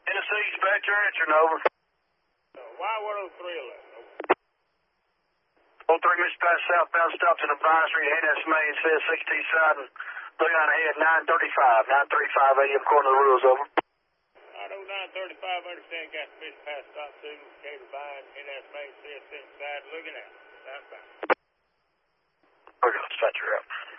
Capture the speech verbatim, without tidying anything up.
Tennessee, dispatch your answer, over. Y one oh three eleven. oh three, Miss Pass southbound stops in advisory, N S main says sixteen side and looking on ahead, nine thirty-five, nine thirty-five A M, according to the rules, over. Auto nine thirty-five, understand, got Miss Pass stop signal, Cater Vine, N S main says sixteen side, looking at, southbound. We're going to dispatch her out.